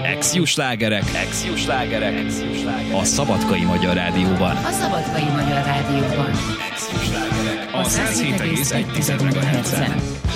Ex-Jó slágerek. A Szabadkai Magyar Rádióban. A 107,1 MHz-en.